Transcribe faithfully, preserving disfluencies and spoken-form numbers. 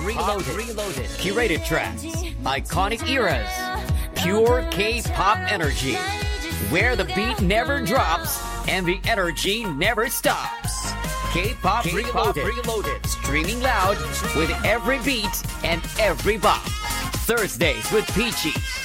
Reloaded. Reloaded. Curated tracks. Iconic eras. Pure K-pop energy. Where the beat never drops and the energy never stops. K-pop, K-pop Reloaded. Reloaded. Streaming loud with every beat and every bop. Thursdays with Peachy.